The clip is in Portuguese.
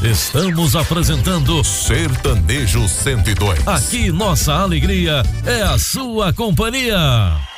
Estamos apresentando Sertanejo 102. Aqui nossa alegria é a sua companhia.